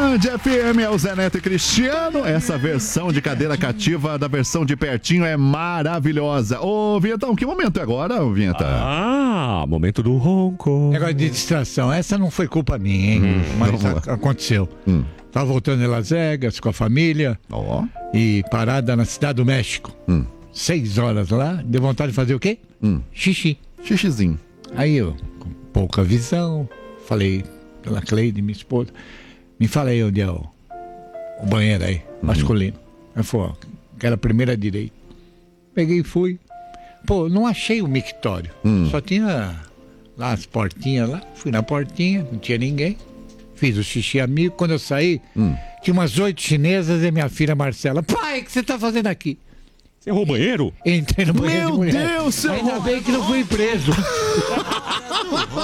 Band FM, é o Zé Neto e Cristiano. Essa versão de cadeira cativa da versão de pertinho é maravilhosa. Ô, Vinhetão, que momento é agora, Vinheta? Momento do ronco. Negócio de distração. Essa não foi culpa minha, hein? Mas aconteceu. Tava voltando em Las Vegas com a família. E parada na Cidade do México. 6 horas lá. Deu vontade de fazer o quê? Xixi. Xixizinho. Aí eu, com pouca visão, falei pela Cleide, minha esposa, me fala aí onde é o banheiro aí, masculino. Ela falou, aquela primeira direita. Peguei e fui. Pô, não achei o mictório. Só tinha lá as portinhas lá. Fui na portinha, não tinha ninguém. Fiz o xixi amigo. Quando eu saí, tinha umas 8 chinesas e minha filha Marcela. Pai, o que você tá fazendo aqui? Você errou o banheiro? Entrei no banheiro de mulher. Meu Deus, seu... Ainda bem que não fui preso.